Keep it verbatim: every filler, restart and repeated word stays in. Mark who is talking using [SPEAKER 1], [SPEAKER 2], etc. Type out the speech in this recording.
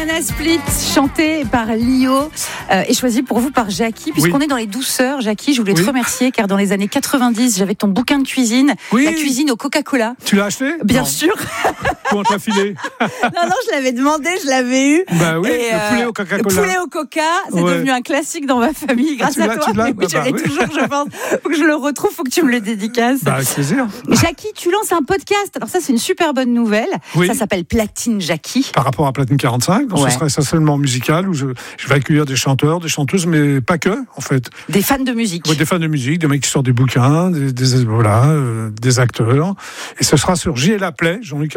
[SPEAKER 1] Banana Split, chanté par Lio euh, et choisi pour vous par Jackie, puisqu'on
[SPEAKER 2] oui.
[SPEAKER 1] est dans les douceurs. Jackie, je voulais
[SPEAKER 2] oui.
[SPEAKER 1] te remercier, car dans les années quatre-vingt-dix, j'avais ton bouquin de cuisine,
[SPEAKER 2] oui.
[SPEAKER 1] La cuisine au Coca-Cola.
[SPEAKER 2] Tu l'as acheté ?
[SPEAKER 1] Bien
[SPEAKER 2] non.
[SPEAKER 1] sûr.
[SPEAKER 2] Comment te l'a filé ?
[SPEAKER 1] Non, non, je l'avais demandé, je l'avais eu.
[SPEAKER 2] Bah oui,
[SPEAKER 1] et,
[SPEAKER 2] le
[SPEAKER 1] euh,
[SPEAKER 2] poulet au Coca-Cola.
[SPEAKER 1] Le poulet au Coca, c'est
[SPEAKER 2] ouais.
[SPEAKER 1] devenu un classique dans ma famille, grâce
[SPEAKER 2] ah,
[SPEAKER 1] à toi.
[SPEAKER 2] Tu l'as,
[SPEAKER 1] Mais
[SPEAKER 2] bah,
[SPEAKER 1] oui, je l'ai
[SPEAKER 2] bah,
[SPEAKER 1] toujours, je pense. Faut que je le retrouve, faut que tu me le dédicaces.
[SPEAKER 2] Bah, avec plaisir.
[SPEAKER 1] Jackie, tu lances un podcast. Alors ça, c'est une super bonne nouvelle.
[SPEAKER 2] Oui.
[SPEAKER 1] Ça s'appelle Platine Jackie.
[SPEAKER 2] Par rapport à Platine quarante-cinq, donc
[SPEAKER 1] ouais.
[SPEAKER 2] ce sera essentiellement musical, où je, je vais accueillir des chanteurs, des chanteuses, mais pas que, en fait.
[SPEAKER 1] Des fans de musique.
[SPEAKER 2] Ouais, des fans de musique, des mecs qui sortent des bouquins, des, des, voilà, euh, des acteurs. Et ce sera sur J L A Play, Jean-Luc